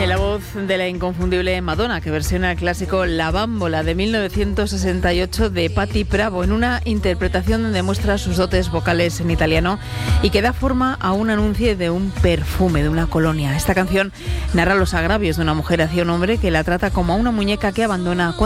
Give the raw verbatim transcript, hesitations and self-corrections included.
En la voz de la inconfundible Madonna, que versiona el clásico La Bambola de mil novecientos sesenta y ocho de Patti Bravo, en una interpretación donde muestra sus dotes vocales en italiano y que da forma a un anuncio de un perfume, de una colonia. Esta canción narra los agravios de una mujer hacia un hombre que la trata como a una muñeca que abandona